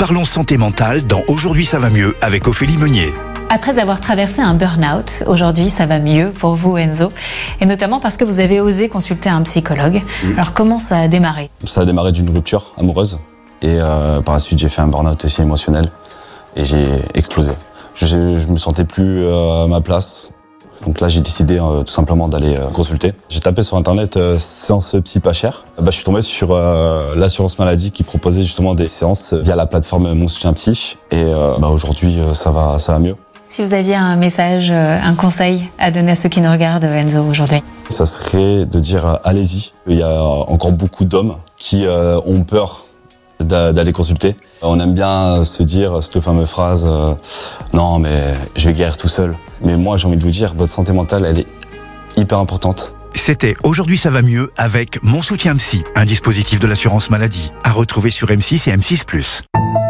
Parlons santé mentale dans Aujourd'hui ça va mieux avec Ophélie Meunier. Après avoir traversé un burn-out, aujourd'hui ça va mieux pour vous Enzo, et notamment parce que vous avez osé consulter un psychologue. Alors comment ça a démarré ? Ça a démarré d'une rupture amoureuse et par la suite j'ai fait un burn-out aussi émotionnel et j'ai explosé. Je me sentais plus à ma place. Donc là, j'ai décidé tout simplement d'aller consulter. J'ai tapé sur internet séance psy pas chère. Je suis tombé sur l'assurance maladie qui proposait justement des séances via la plateforme Mon Soutien Psy. Et aujourd'hui, ça va mieux. Si vous aviez un message, un conseil à donner à ceux qui nous regardent, Enzo, aujourd'hui ? Ça serait de dire allez-y. Il y a encore beaucoup d'hommes qui ont peur d'aller consulter. On aime bien se dire cette fameuse phrase non mais je vais guérir tout seul. Mais moi j'ai envie de vous dire, votre santé mentale elle est hyper importante. C'était Aujourd'hui ça va mieux avec Mon Soutien Psy, un dispositif de l'assurance maladie à retrouver sur M6 et M6+.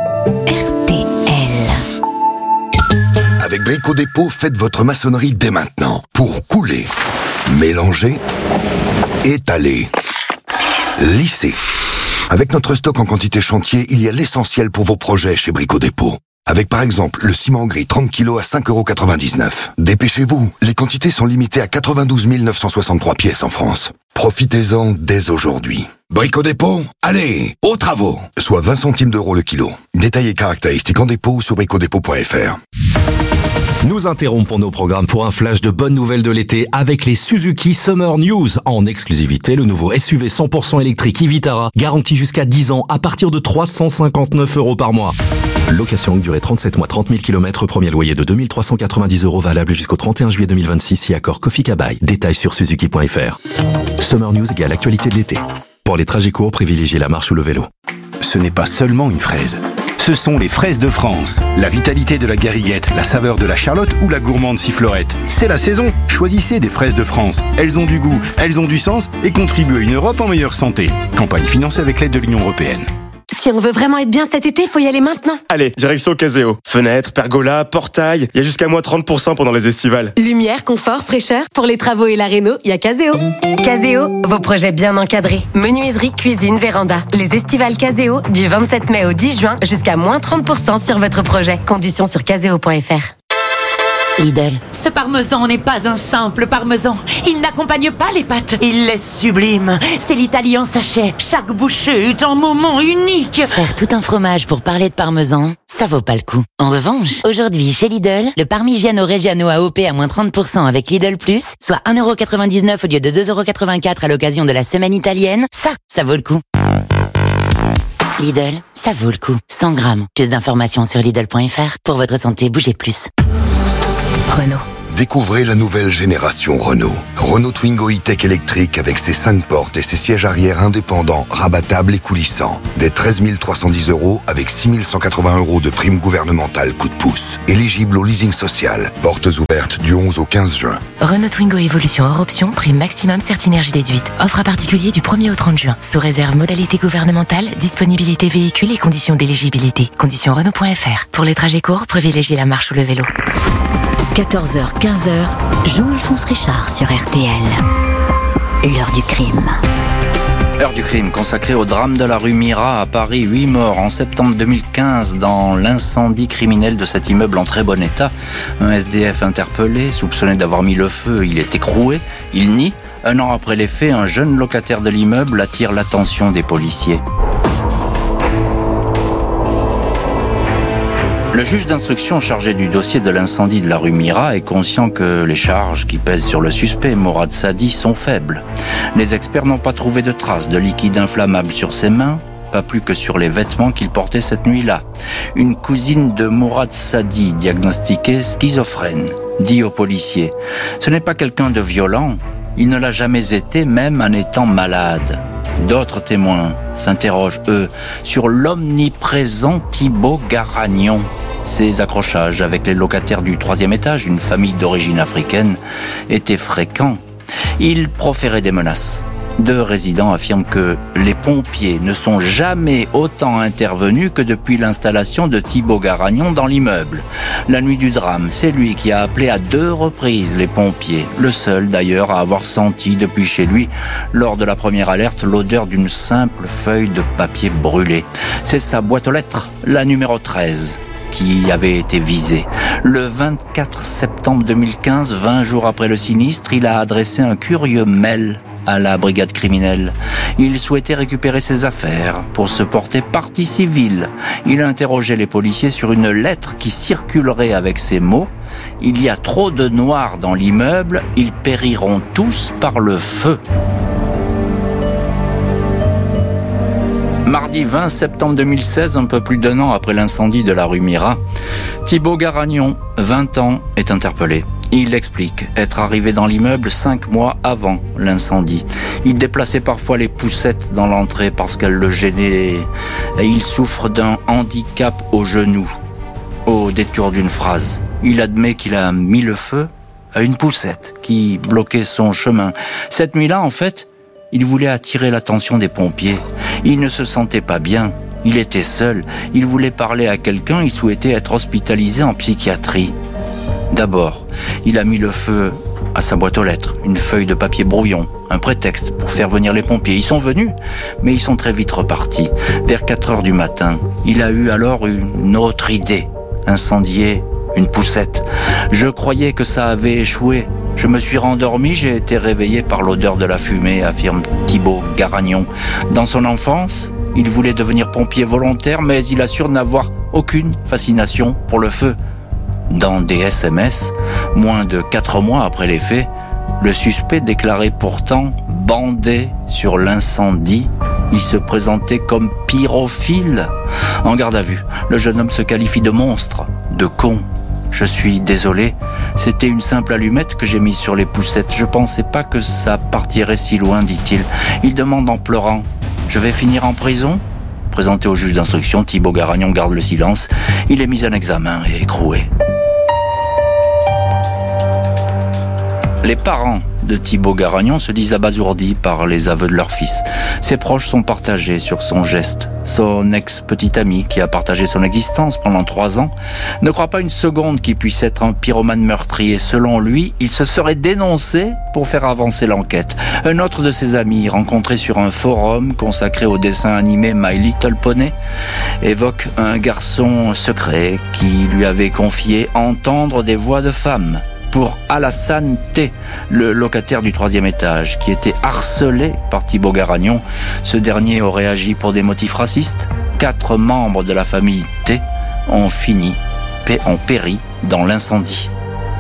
RTL. Avec Brico Dépôt, faites votre maçonnerie dès maintenant. Pour couler, mélanger, étaler, lisser. Avec notre stock en quantité chantier, il y a l'essentiel pour vos projets chez Brico Dépôt. Avec par exemple le ciment gris 30 kg à 5,99 €. Dépêchez-vous, les quantités sont limitées à 92 963 pièces en France. Profitez-en dès aujourd'hui. Brico Dépôt, allez, aux travaux. Soit 20 centimes d'euros le kilo. Détails et caractéristiques en dépôt sur bricodépôt.fr. Nous interrompons nos programmes pour un flash de bonnes nouvelles de l'été avec les Suzuki Summer News. En exclusivité, le nouveau SUV 100% électrique e-Vitara, garanti jusqu'à 10 ans à partir de 359 € par mois. Location longue durée 37 mois, 30 000 km, premier loyer de 2 390 € valable jusqu'au 31 juillet 2026 et accord Kofi Kabai. Détails sur suzuki.fr. Summer News égale actualité de l'été. Pour les trajets courts, privilégiez la marche ou le vélo. Ce n'est pas seulement une fraise. Ce sont les fraises de France. La vitalité de la gariguette, la saveur de la charlotte ou la gourmande sifflorette. C'est la saison. Choisissez des fraises de France. Elles ont du goût, elles ont du sens et contribuent à une Europe en meilleure santé. Campagne financée avec l'aide de l'Union européenne. Si on veut vraiment être bien cet été, faut y aller maintenant. Allez, direction Caseo. Fenêtres, pergola, portail, il y a jusqu'à moins 30% pendant les estivales. Lumière, confort, fraîcheur. Pour les travaux et la réno, il y a Caseo. Caseo, vos projets bien encadrés. Menuiserie, cuisine, véranda. Les estivales Caseo, du 27 mai au 10 juin, jusqu'à moins 30% sur votre projet. Conditions sur caseo.fr. Lidl. Ce parmesan n'est pas un simple parmesan. Il n'accompagne pas les pâtes. Il est sublime. C'est l'Italie en sachet. Chaque bouchée est un moment unique. Faire tout un fromage pour parler de parmesan, ça vaut pas le coup. En revanche, aujourd'hui, chez Lidl, le Parmigiano Reggiano AOP à moins 30% avec Lidl Plus, soit 1,99 € au lieu de 2,84 € à l'occasion de la semaine italienne, ça vaut le coup. Lidl, ça vaut le coup. 100 grammes. Plus d'informations sur Lidl.fr. Pour votre santé, bougez plus. Renault. Découvrez la nouvelle génération Renault. Renault Twingo e-Tech électrique avec ses 5 portes et ses sièges arrière indépendants, rabattables et coulissants. Dès 13 310 € avec 6 180 € de prime gouvernementale coup de pouce. Éligible au leasing social. Portes ouvertes du 11 au 15 juin. Renault Twingo Evolution hors option, prime maximum Certinergie déduite. Offre à particulier du 1er au 30 juin. Sous réserve modalité gouvernementale, disponibilité véhicule et conditions d'éligibilité. Conditions Renault.fr. Pour les trajets courts, privilégiez la marche ou le vélo. 14h, 15h, Jean-Alphonse Richard sur RTL. L'heure du crime. Heure du crime consacrée au drame de la rue Mira à Paris. 8 morts en septembre 2015 dans l'incendie criminel de cet immeuble en très bon état. Un SDF interpellé, soupçonné d'avoir mis le feu, il est écroué. Il nie. 1 an après les faits, un jeune locataire de l'immeuble attire l'attention des policiers. Le juge d'instruction chargé du dossier de l'incendie de la rue Mira est conscient que les charges qui pèsent sur le suspect, Morad Sadi, sont faibles. Les experts n'ont pas trouvé de traces de liquide inflammable sur ses mains, pas plus que sur les vêtements qu'il portait cette nuit-là. Une cousine de Morad Sadi, diagnostiquée schizophrène, dit aux policiers « Ce n'est pas quelqu'un de violent, il ne l'a jamais été, même en étant malade ». D'autres témoins s'interrogent, eux, sur l'omniprésent Thibaut Garagnon. Ces accrochages avec les locataires du 3e étage, une famille d'origine africaine, étaient fréquents. Il proférait des menaces. Deux résidents affirment que les pompiers ne sont jamais autant intervenus que depuis l'installation de Thibaut Garagnon dans l'immeuble. La nuit du drame, c'est lui qui a appelé à 2 reprises les pompiers. Le seul d'ailleurs à avoir senti depuis chez lui, lors de la première alerte, l'odeur d'une simple feuille de papier brûlé. C'est sa boîte aux lettres, la numéro 13. Qui avait été visé. Le 24 septembre 2015, 20 jours après le sinistre, il a adressé un curieux mail à la brigade criminelle. Il souhaitait récupérer ses affaires pour se porter partie civile. Il interrogeait les policiers sur une lettre qui circulerait avec ces mots: « Il y a trop de noirs dans l'immeuble, ils périront tous par le feu ». Mardi 20 septembre 2016, un peu plus d'1 an après l'incendie de la rue Mira, Thibaut Garagnon, 20 ans, est interpellé. Il explique être arrivé dans l'immeuble 5 mois avant l'incendie. Il déplaçait parfois les poussettes dans l'entrée parce qu'elles le gênaient et il souffre d'un handicap au genou. Au détour d'une phrase, il admet qu'il a mis le feu à une poussette qui bloquait son chemin. Cette nuit-là, en fait, il voulait attirer l'attention des pompiers. Il ne se sentait pas bien. Il était seul. Il voulait parler à quelqu'un. Il souhaitait être hospitalisé en psychiatrie. D'abord, il a mis le feu à sa boîte aux lettres, une feuille de papier brouillon, un prétexte pour faire venir les pompiers. Ils sont venus, mais ils sont très vite repartis. Vers 4h du matin, il a eu alors une autre idée. Incendier une poussette. Je croyais que ça avait échoué. Je me suis rendormi, j'ai été réveillé par l'odeur de la fumée, affirme Thibaut Garagnon. Dans son enfance, il voulait devenir pompier volontaire, mais il assure n'avoir aucune fascination pour le feu. Dans des SMS, moins de 4 mois après les faits, le suspect déclarait pourtant bandé sur l'incendie. Il se présentait comme pyrophile. En garde à vue, le jeune homme se qualifie de monstre, de con. Je suis désolé, c'était une simple allumette que j'ai mise sur les poussettes. Je pensais pas que ça partirait si loin, dit-il. Il demande en pleurant: « Je vais finir en prison ?» Présenté au juge d'instruction, Thibaut Garagnon garde le silence. Il est mis en examen et écroué. Les parents de Thibaut Garagnon se disent abasourdis par les aveux de leur fils. Ses proches sont partagés sur son geste. Son ex-petit ami, qui a partagé son existence pendant 3 ans, ne croit pas une seconde qu'il puisse être un pyromane meurtrier. Selon lui, il se serait dénoncé pour faire avancer l'enquête. Un autre de ses amis, rencontré sur un forum consacré au dessin animé My Little Pony, évoque un garçon secret qui lui avait confié entendre des voix de femmes. Pour Alassane T, le locataire du 3e étage, qui était harcelé par Thibaut Garagnon, ce dernier aurait agi pour des motifs racistes. 4 membres de la famille T ont péri dans l'incendie.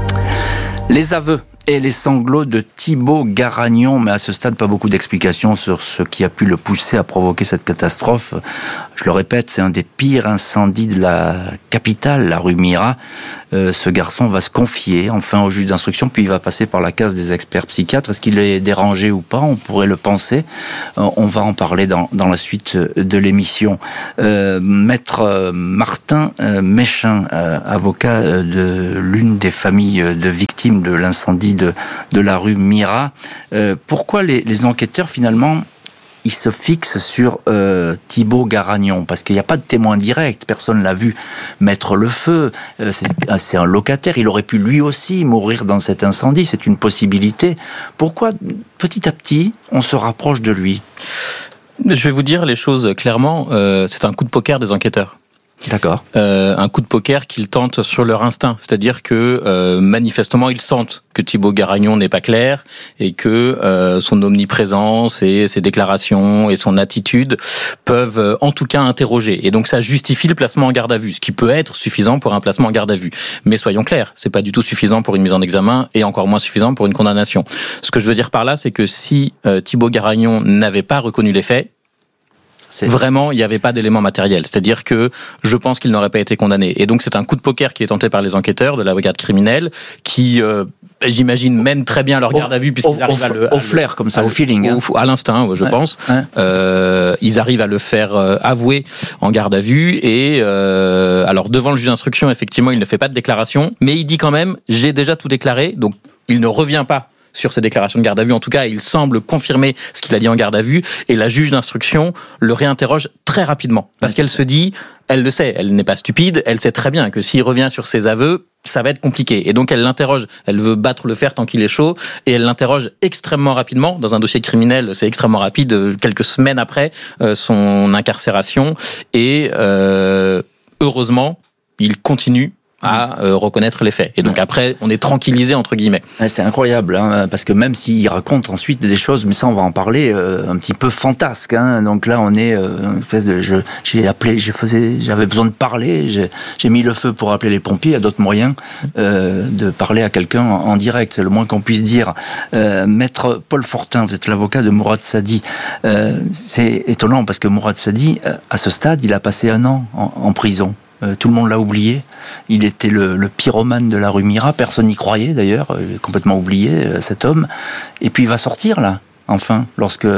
Les aveux et les sanglots de Thibaut Garagnon, mais à ce stade, pas beaucoup d'explications sur ce qui a pu le pousser à provoquer cette catastrophe. Je le répète, c'est un des pires incendies de la capitale, la rue Mira. Ce garçon va se confier enfin au juge d'instruction, puis il va passer par la case des experts psychiatres. Est-ce qu'il est dérangé ou pas? On pourrait le penser. On va en parler dans la suite de l'émission. Maître Martin Méchin, avocat de l'une des familles de victimes de l'incendie de la rue Mira. Pourquoi les enquêteurs, finalement, ils se fixent sur Thibaut Garagnon? Parce qu'il n'y a pas de témoin direct, personne ne l'a vu mettre le feu. C'est un locataire, il aurait pu lui aussi mourir dans cet incendie, c'est une possibilité. Pourquoi, petit à petit, on se rapproche de lui? Je vais vous dire les choses clairement, c'est un coup de poker des enquêteurs. D'accord. Un coup de poker qu'ils tentent sur leur instinct, c'est-à-dire que manifestement ils sentent que Thibaut Garagnon n'est pas clair et que son omniprésence et ses déclarations et son attitude peuvent en tout cas interroger. Et donc ça justifie le placement en garde à vue, ce qui peut être suffisant pour un placement en garde à vue. Mais soyons clairs, c'est pas du tout suffisant pour une mise en examen et encore moins suffisant pour une condamnation. Ce que je veux dire par là, c'est que si Thibaut Garagnon n'avait pas reconnu les faits, vraiment, il n'y avait pas d'éléments matériels. C'est-à-dire que je pense qu'il n'aurait pas été condamné. Et donc, c'est un coup de poker qui est tenté par les enquêteurs de la brigade criminelle qui, j'imagine, mènent très bien leur garde à vue puisqu'ils arrivent à le... Au flair, comme ça, au feeling. À l'instinct, je pense. Ouais. Ils arrivent à le faire avouer en garde à vue. Et alors, devant le juge d'instruction, effectivement, il ne fait pas de déclaration. Mais il dit quand même, j'ai déjà tout déclaré. Donc, il ne revient pas sur ses déclarations de garde à vue. En tout cas, il semble confirmer ce qu'il a dit en garde à vue, et la juge d'instruction le réinterroge très rapidement. Parce qu'elle se dit, elle le sait, elle n'est pas stupide, elle sait très bien que s'il revient sur ses aveux, ça va être compliqué. Et donc elle l'interroge, elle veut battre le fer tant qu'il est chaud, et elle l'interroge extrêmement rapidement. Dans un dossier criminel, c'est extrêmement rapide, quelques semaines après son incarcération. Et heureusement, il continue à reconnaître les faits. Et donc après, on est tranquillisé, entre guillemets. Ouais, c'est incroyable, hein, parce que même s'il raconte ensuite des choses, mais ça on va en parler, un petit peu fantasques. Hein, donc là, on est une espèce de... J'avais besoin de parler, j'ai mis le feu pour appeler les pompiers, il y a d'autres moyens de parler à quelqu'un en direct, c'est le moins qu'on puisse dire. Maître Paul Fortin, vous êtes l'avocat de Mourad Sadi. C'est étonnant, parce que Mourad Sadi, à ce stade, il a passé 1 an en prison. Tout le monde l'a oublié. Il était le pyromane de la rue Mira. Personne n'y croyait d'ailleurs. Complètement oublié, cet homme. Et puis il va sortir là, enfin, lorsqu'il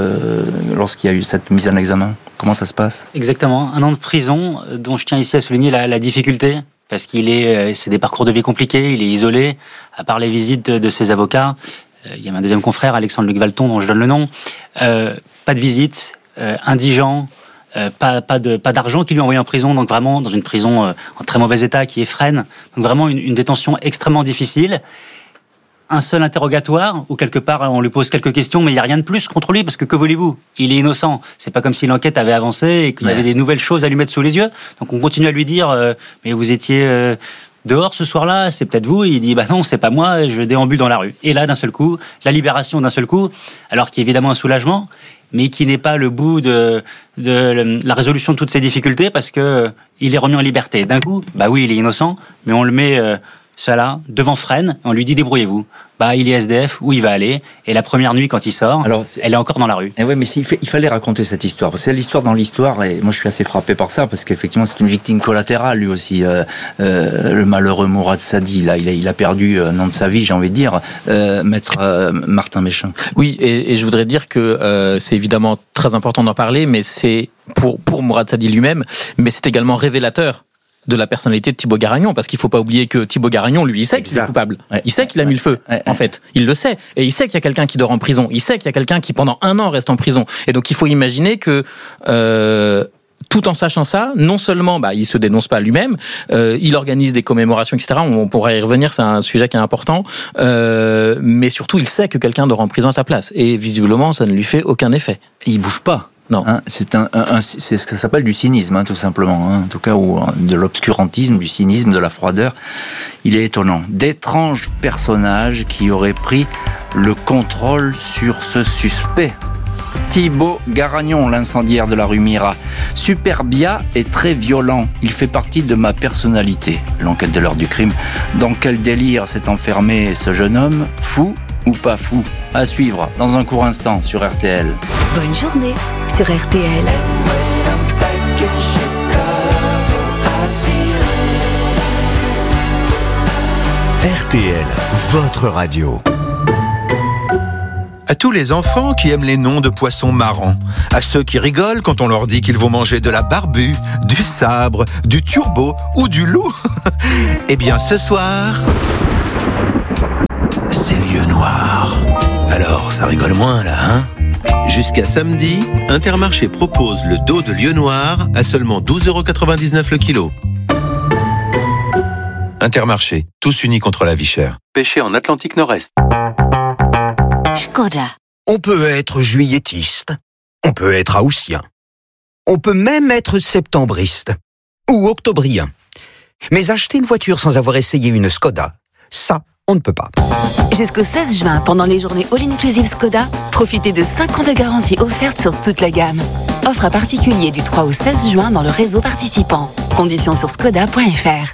y a eu cette mise en examen. Comment ça se passe ? Exactement. 1 an de prison, dont je tiens ici à souligner la difficulté. Parce c'est des parcours de vie compliqués. Il est isolé, à part les visites de ses avocats. Il y a un deuxième confrère, Alexandre-Luc Valton, dont je donne le nom. Pas de visite, indigent. Pas d'argent qui lui a envoyé en prison, donc vraiment dans une prison en très mauvais état qui est Fresnes, donc vraiment une détention extrêmement difficile. Un seul interrogatoire où quelque part on lui pose quelques questions, mais il n'y a rien de plus contre lui, parce que voulez-vous ? Il est innocent. C'est pas comme si l'enquête avait avancé et qu'il y avait des nouvelles choses à lui mettre sous les yeux. Donc on continue à lui dire mais vous étiez dehors ce soir-là, c'est peut-être vous. Et il dit bah non, c'est pas moi, je déambule dans la rue. Et là d'un seul coup, la libération d'un seul coup, alors qu'il y a évidemment un soulagement, mais qui n'est pas le bout de la résolution de toutes ces difficultés, parce que il est remis en liberté. D'un coup, bah oui, il est innocent, mais on le met ça là, devant Fresnes, on lui dit débrouillez-vous. Bah, il est SDF, où il va aller, et la première nuit quand il sort, elle est encore dans la rue. Et ouais, mais il fallait raconter cette histoire, parce que c'est l'histoire dans l'histoire, et moi je suis assez frappé par ça, parce qu'effectivement c'est une victime collatérale lui aussi, le malheureux Mourad Sadi, là, il a perdu un an de sa vie, j'ai envie de dire, maître Martin Méchin. Oui, et je voudrais dire que c'est évidemment très important d'en parler, mais c'est pour Mourad Sadi lui-même, mais c'est également révélateur de la personnalité de Thibaut Garagnon, parce qu'il ne faut pas oublier que Thibaut Garagnon, lui, il sait qu'il est coupable. Ouais. Il sait qu'il a mis le feu, en fait. Il le sait. Et il sait qu'il y a quelqu'un qui dort en prison. Il sait qu'il y a quelqu'un qui, pendant 1 an, reste en prison. Et donc, il faut imaginer que, tout en sachant ça, non seulement il se dénonce pas lui-même, il organise des commémorations, etc. On pourra y revenir, c'est un sujet qui est important. Mais surtout, il sait que quelqu'un dort en prison à sa place. Et visiblement, ça ne lui fait aucun effet. Et il bouge pas. Non. Hein, c'est ce que ça s'appelle du cynisme, tout simplement. En tout cas, ou de l'obscurantisme, du cynisme, de la froideur. Il est étonnant. D'étranges personnages qui auraient pris le contrôle sur ce suspect. Thibaut Garagnon, l'incendiaire de la rue Mira. Superbia est très violent. Il fait partie de ma personnalité. L'enquête de l'heure du crime. Dans quel délire s'est enfermé ce jeune homme ? Fou ou pas fou ? À suivre dans un court instant sur RTL. Bonne journée sur RTL. RTL, votre radio. À tous les enfants qui aiment les noms de poissons marrants, à ceux qui rigolent quand on leur dit qu'ils vont manger de la barbue, du sabre, du turbo ou du loup, eh bien ce soir, c'est lieu noir. Alors ça rigole moins là, hein ? Jusqu'à samedi, Intermarché propose le dos de lieu noir à seulement 12,99 € le kilo. Intermarché, tous unis contre la vie chère. Pêché en Atlantique Nord-Est. Škoda. On peut être juillettiste, on peut être haussien, on peut même être septembriste ou octobrien. Mais acheter une voiture sans avoir essayé une Škoda, ça, on ne peut pas. Jusqu'au 16 juin, pendant les journées All-Inclusive Škoda, profitez de 5 ans de garantie offerte sur toute la gamme. Offre à particulier du 3 au 16 juin dans le réseau participant. Conditions sur škoda.fr.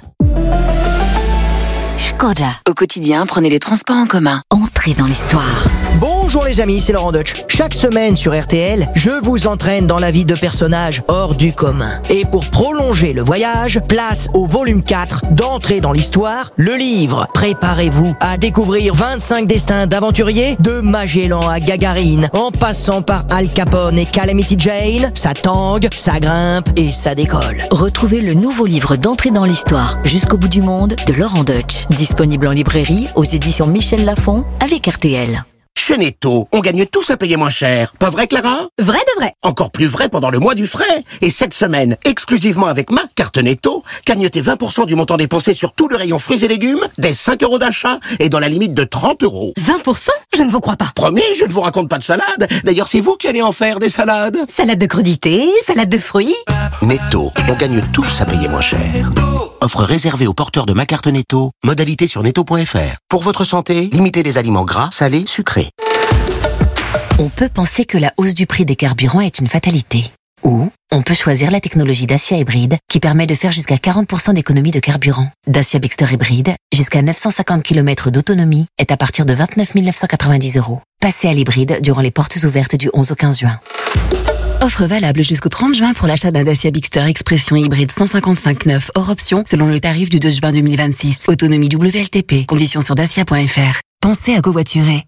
Škoda. Au quotidien, prenez les transports en commun. Entrez dans l'histoire. Bonjour les amis, c'est Laurent Deutsch. Chaque semaine sur RTL, je vous entraîne dans la vie de personnages hors du commun. Et pour prolonger le voyage, place au volume 4 d'Entrée dans l'histoire, le livre. Préparez-vous à découvrir 25 destins d'aventuriers, de Magellan à Gagarine, en passant par Al Capone et Calamity Jane. Ça tangue, ça grimpe et ça décolle. Retrouvez le nouveau livre d'Entrée dans l'histoire, Jusqu'au bout du monde, de Laurent Deutsch. Disponible en librairie, aux éditions Michel Lafon, avec RTL. Chez Netto, on gagne tous à payer moins cher. Pas vrai, Clara? Vrai de vrai. Encore plus vrai pendant le mois du frais. Et cette semaine, exclusivement avec ma carte Netto, cagnotez 20% du montant dépensé sur tout le rayon fruits et légumes, dès 5 € d'achat et dans la limite de 30 €. 20%? Je ne vous crois pas. Promis, je ne vous raconte pas de salade. D'ailleurs, c'est vous qui allez en faire des salades. Salade de crudités, salade de fruits. Netto, on gagne tous à payer moins cher. Offre réservée aux porteurs de ma carte Netto. Modalité sur netto.fr. Pour votre santé, limitez les aliments gras, salés, sucrés. On peut penser que la hausse du prix des carburants est une fatalité. Ou on peut choisir la technologie Dacia Hybride qui permet de faire jusqu'à 40% d'économie de carburant. Dacia Bigster Hybride, jusqu'à 950 km d'autonomie, est à partir de 29 990 €. Passez à l'hybride durant les portes ouvertes du 11 au 15 juin. Offre valable jusqu'au 30 juin pour l'achat d'un Dacia Bigster Expression hybride 155/9 hors option selon le tarif du 2 juin 2026. Autonomie WLTP. Conditions sur dacia.fr. Pensez à covoiturer.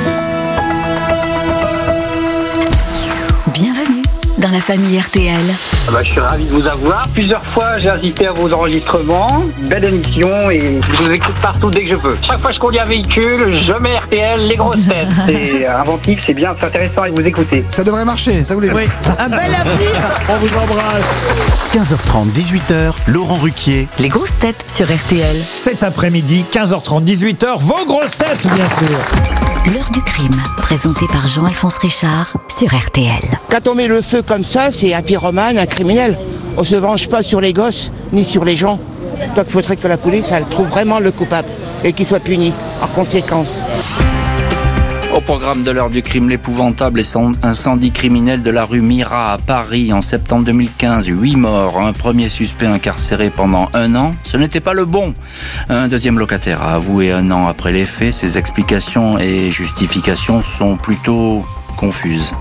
Bienvenue dans la famille RTL. Je suis ravi de vous avoir. Plusieurs fois, j'ai assisté à vos enregistrements. Belle émission et je vous écoute partout dès que je peux. Chaque fois que je conduis un véhicule, je mets RTL, les grosses têtes. C'est inventif, c'est bien, c'est intéressant et vous écoutez. Ça devrait marcher, ça vous les dit. Oui, un bel avenir. On vous embrasse. 15h30, 18h, Laurent Ruquier. Les grosses têtes sur RTL. Cet après-midi, 15h30, 18h, vos grosses têtes, bien sûr. L'heure du crime, présenté par Jean-Alphonse Richard sur RTL. Quand on met le feu comme ça, c'est un pyromane, un criminel. On se venge pas sur les gosses, ni sur les gens. Donc il faudrait que la police, elle trouve vraiment le coupable et qu'il soit puni en conséquence. Au programme de l'heure du crime, l'épouvantable incendie criminel de la rue Mira à Paris en septembre 2015. 8 morts, un premier suspect incarcéré pendant 1 an. Ce n'était pas le bon. Un deuxième locataire a avoué 1 an après les faits. Ses explications et justifications sont plutôt confuses.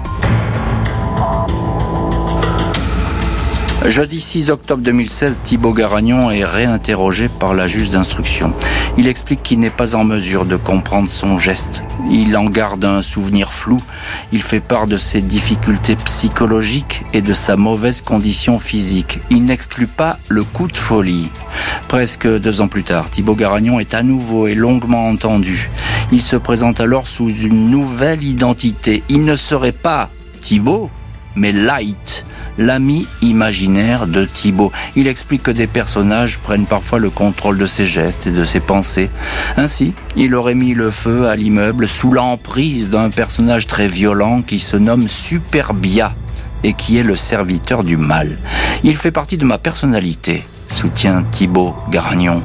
Jeudi 6 octobre 2016, Thibaut Garagnon est réinterrogé par la juge d'instruction. Il explique qu'il n'est pas en mesure de comprendre son geste. Il en garde un souvenir flou. Il fait part de ses difficultés psychologiques et de sa mauvaise condition physique. Il n'exclut pas le coup de folie. Presque 2 ans plus tard, Thibaut Garagnon est à nouveau et longuement entendu. Il se présente alors sous une nouvelle identité. Il ne serait pas Thibaut, mais Light, l'ami imaginaire de Thibaut. Il explique que des personnages prennent parfois le contrôle de ses gestes et de ses pensées. Ainsi, il aurait mis le feu à l'immeuble sous l'emprise d'un personnage très violent qui se nomme Superbia et qui est le serviteur du mal. Il fait partie de ma personnalité, soutient Thibaut Garagnon.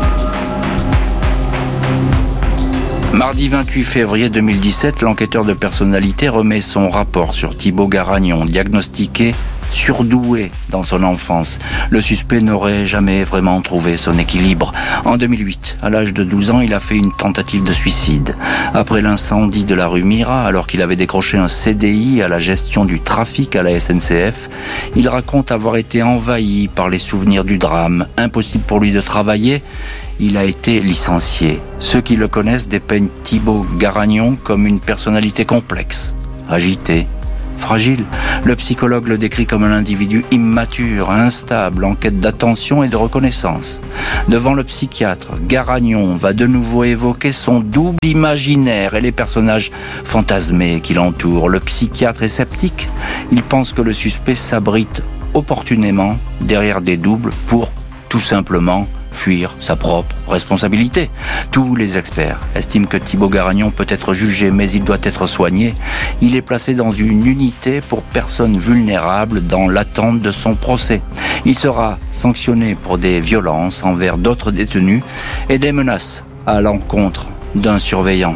Mardi 28 février 2017, l'enquêteur de personnalité remet son rapport sur Thibaut Garagnon, diagnostiqué surdoué dans son enfance. Le suspect n'aurait jamais vraiment trouvé son équilibre. En 2008, à l'âge de 12 ans, il a fait une tentative de suicide. Après l'incendie de la rue Mira, alors qu'il avait décroché un CDI à la gestion du trafic à la SNCF, il raconte avoir été envahi par les souvenirs du drame. Impossible pour lui de travailler. Il a été licencié. Ceux qui le connaissent dépeignent Thibaut Garagnon comme une personnalité complexe, agitée, fragile. Le psychologue le décrit comme un individu immature, instable, en quête d'attention et de reconnaissance. Devant le psychiatre, Garagnon va de nouveau évoquer son double imaginaire et les personnages fantasmés qui l'entourent. Le psychiatre est sceptique. Il pense que le suspect s'abrite opportunément derrière des doubles pour, tout simplement, fuir sa propre responsabilité. Tous les experts estiment que Thibaut Garagnon peut être jugé, mais il doit être soigné. Il est placé dans une unité pour personnes vulnérables dans l'attente de son procès. Il sera sanctionné pour des violences envers d'autres détenus et des menaces à l'encontre d'un surveillant.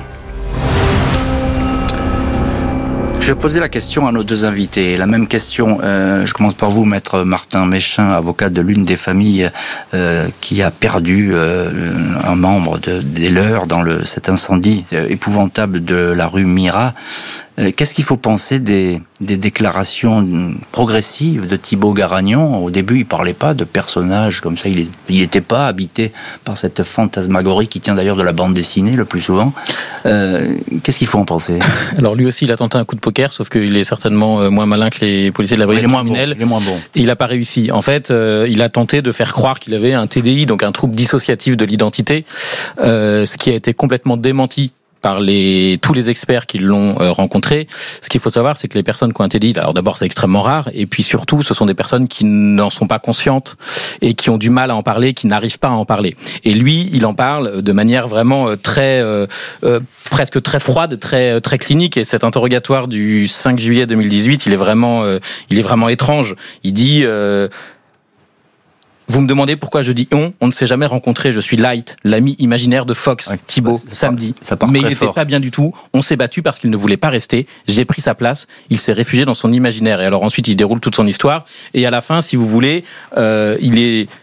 Je vais poser la question à nos 2 invités. La même question, je commence par vous, maître Martin Méchin, avocat de l'une des familles qui a perdu un membre des leurs dans cet incendie épouvantable de la rue Mira. Qu'est-ce qu'il faut penser des déclarations progressives de Thibaut Garagnon? Au début, il parlait pas de personnages comme ça. Il n'était pas habité par cette fantasmagorie qui tient d'ailleurs de la bande dessinée le plus souvent. Qu'est-ce qu'il faut en penser? Alors lui aussi, il a tenté un coup de poker, sauf qu'il est certainement moins malin que les policiers de la brigade criminelle. Il est moins bon. Et il n'a pas réussi. En fait, il a tenté de faire croire qu'il avait un TDI, donc un trouble dissociatif de l'identité, ce qui a été complètement démenti par tous les experts qui l'ont rencontré. Ce qu'il faut savoir, c'est que les personnes qui ont un TDI, alors d'abord c'est extrêmement rare, et puis surtout ce sont des personnes qui n'en sont pas conscientes et qui ont du mal à en parler, qui n'arrivent pas à en parler. Et lui, il en parle de manière vraiment presque très froide, très clinique. Et cet interrogatoire du 5 juillet 2018, il est vraiment étrange. Il dit vous me demandez pourquoi je dis on ne s'est jamais rencontré, je suis Light, l'ami imaginaire de Fox, Thibaut, samedi. Mais il n'était pas bien du tout, on s'est battu parce qu'il ne voulait pas rester, j'ai pris sa place, il s'est réfugié dans son imaginaire. Et alors ensuite il déroule toute son histoire, et à la fin, si vous voulez, il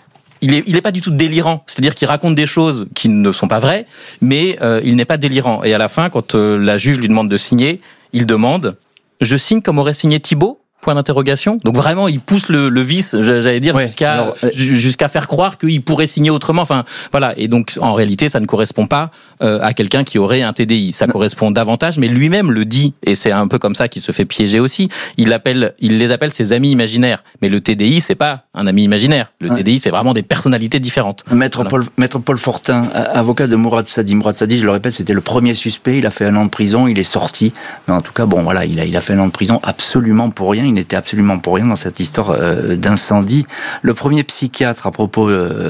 est pas du tout délirant, c'est-à-dire qu'il raconte des choses qui ne sont pas vraies, mais il n'est pas délirant. Et à la fin, quand la juge lui demande de signer, il demande « Je signe comme aurait signé Thibaut ?» Point d'interrogation. Donc vraiment, il pousse le vice, j'allais dire, jusqu'à faire croire qu'il pourrait signer autrement. Enfin, voilà. Et donc, en réalité, ça ne correspond pas à quelqu'un qui aurait un TDI. Ça correspond davantage, mais lui-même le dit, et c'est un peu comme ça qu'il se fait piéger aussi. Il les appelle ses amis imaginaires. Mais le TDI, c'est pas un ami imaginaire. Le TDI, c'est vraiment des personnalités différentes. Maître Paul Fortin, avocat de Mourad Sadi. Mourad Sadi, je le répète, c'était le premier suspect. Il a fait 1 an de prison, il est sorti. Mais en tout cas, bon, voilà, il a fait 1 an de prison absolument pour rien. Il n'était absolument pour rien dans cette histoire d'incendie. Le premier psychiatre à propos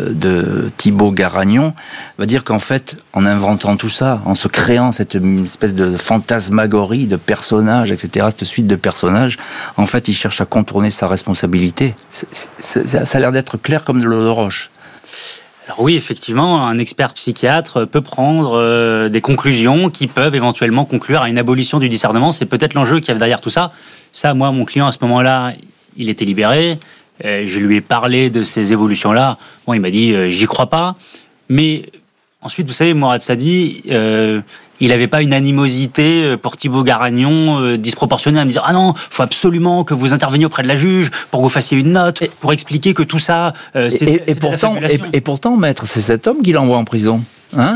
de Thibaut Garagnon va dire qu'en fait, en inventant tout ça, en se créant cette espèce de fantasmagorie de personnages, etc., cette suite de personnages, en fait, il cherche à contourner sa responsabilité. Ça a l'air d'être clair comme de l'eau de roche. Alors oui, effectivement, un expert psychiatre peut prendre des conclusions qui peuvent éventuellement conclure à une abolition du discernement. C'est peut-être l'enjeu qu'il y avait derrière tout ça. Ça, moi, mon client, à ce moment-là, il était libéré. Je lui ai parlé de ces évolutions-là. Bon, il m'a dit « j'y crois pas ». Mais ensuite, vous savez, Mourad Sadi, il n'avait pas une animosité pour Thibaut Garagnon disproportionnée à me dire « ah non, il faut absolument que vous interveniez auprès de la juge pour que vous fassiez une note, pour expliquer que tout ça, c'est et pourtant, maître, c'est cet homme qui l'envoie en prison. Hein,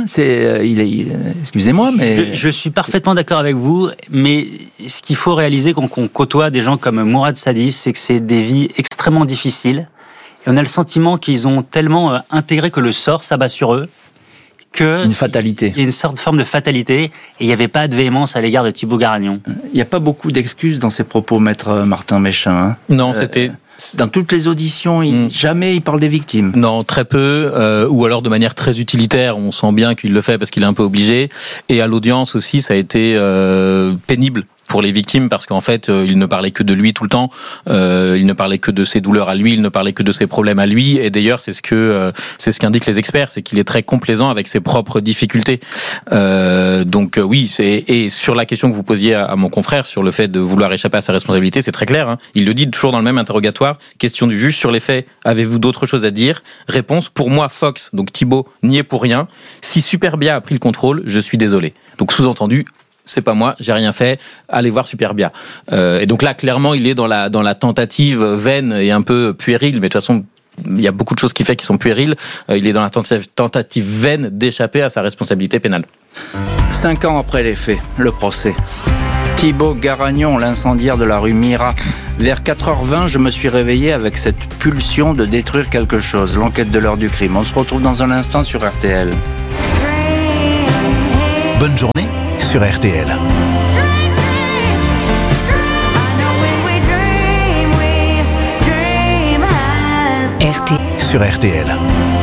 excusez-moi, mais... Je suis parfaitement d'accord avec vous, mais ce qu'il faut réaliser quand on côtoie des gens comme Mourad Sadi, c'est que c'est des vies extrêmement difficiles. Et on a le sentiment qu'ils ont tellement intégré que le sort s'abat sur eux, une fatalité. Il y a une sorte de forme de fatalité, et il n'y avait pas de véhémence à l'égard de Thibaut Garagnon. Il n'y a pas beaucoup d'excuses dans ses propos, maître Martin Méchin. Hein. Non, c'était... Dans toutes les auditions, jamais il parle des victimes. Non, très peu, ou alors de manière très utilitaire. On sent bien qu'il le fait parce qu'il est un peu obligé. Et à l'audience aussi, ça a été pénible pour les victimes parce qu'en fait, il ne parlait que de lui tout le temps. Il ne parlait que de ses douleurs à lui. Il ne parlait que de ses problèmes à lui. Et d'ailleurs, c'est ce qu'indiquent les experts, c'est qu'il est très complaisant avec ses propres difficultés. Donc oui, et sur la question que vous posiez à mon confrère sur le fait de vouloir échapper à sa responsabilité, c'est très clair. Hein. Il le dit toujours dans le même interrogatoire. Question du juge sur les faits. Avez-vous d'autres choses à dire? Réponse, pour moi, Fox, donc Thibaut, n'y est pour rien. Si Superbia a pris le contrôle, je suis désolé. Donc sous-entendu, c'est pas moi, j'ai rien fait, allez voir Superbia. Et donc là, clairement, il est dans la tentative vaine et un peu puérile, mais de toute façon, il y a beaucoup de choses qui sont puériles. Il est dans la tentative vaine d'échapper à sa responsabilité pénale. 5 ans après les faits, le procès. Thibaut Garagnon, l'incendiaire de la rue Mira. Vers 4h20, je me suis réveillé avec cette pulsion de détruire quelque chose. L'enquête de l'heure du crime. On se retrouve dans un instant sur RTL. Bonne journée sur RTL. RTL. Sur RTL.